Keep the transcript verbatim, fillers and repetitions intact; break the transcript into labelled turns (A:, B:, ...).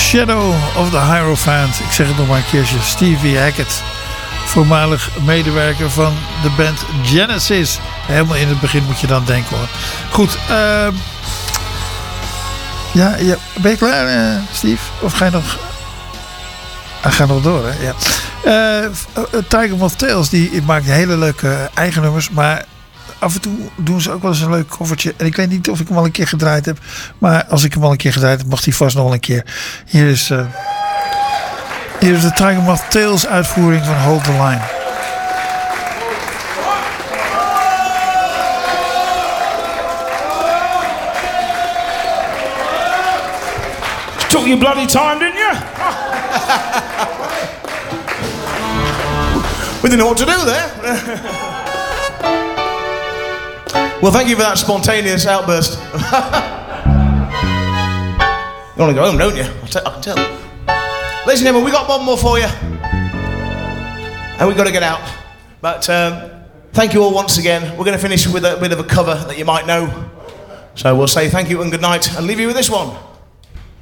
A: Shadow of the Hierophant. Ik zeg het nog maar een keertje. Stevie Hackett. Voormalig medewerker van de band Genesis. Helemaal in het begin moet je dan denken hoor. Goed. Uh, ja, ja, ben je klaar uh, Steve? Of ga je nog... Hij gaat nog door, hè? Ja. Uh, Tiger Moth Tales die maakt hele leuke eigen nummers. Maar af en toe doen ze ook wel eens een leuk covertje. En ik weet niet of ik hem al een keer gedraaid heb. Maar als ik hem al een keer gedraaid heb, mag hij vast nog wel een keer. Hier is, uh, hier is de Tiger Moth Tales uitvoering van Hold the Line.
B: Took your bloody time, didn't you? We didn't know what to do there. Well, thank you for that spontaneous outburst. You want to go home, don't you? I, t- I can tell. Ladies and gentlemen, we got one more for you. And we've got to get out. But um, thank you all once again. We're going to finish with a bit of a cover that you might know. So we'll say thank you and good night and leave you with this one.